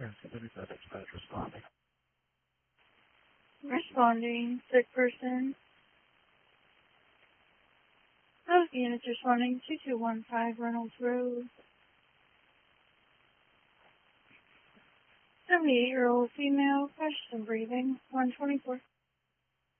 Responding, sick person. Health units responding, 2215 Reynolds Road. 78-year-old female, question breathing, 124.